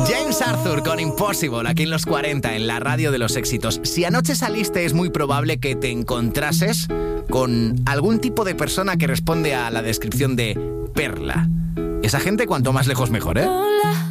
James Arthur con Impossible, aquí en los 40, en la radio de los éxitos. Si anoche saliste, es muy probable que te encontrases con algún tipo de persona que responde a la descripción de perla. Esa gente, cuanto más lejos mejor, ¿eh? Hola.